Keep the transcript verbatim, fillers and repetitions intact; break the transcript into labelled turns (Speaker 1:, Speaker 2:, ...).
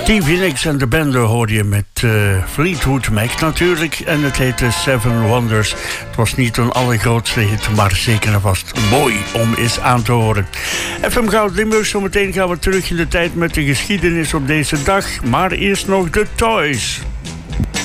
Speaker 1: Stevie Nicks en de band hoorde je met uh, Fleetwood Mac natuurlijk. En het heette Seven Wonders. Het was niet een allergrootste hit, maar zeker en vast mooi om eens aan te horen. F M Goud Limburg, zometeen gaan we terug in de tijd met de geschiedenis op deze dag. Maar eerst nog de Toys.